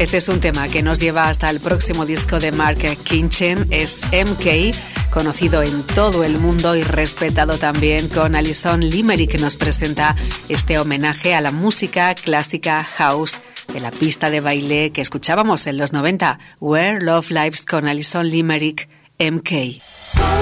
Este es un tema que nos lleva hasta el próximo disco de Mark Kinchen, es MK, conocido en todo el mundo y respetado también, con Alison Limerick, que nos presenta este homenaje a la música clásica house de la pista de baile que escuchábamos en los 90, Where Love Lives con Alison Limerick, MK.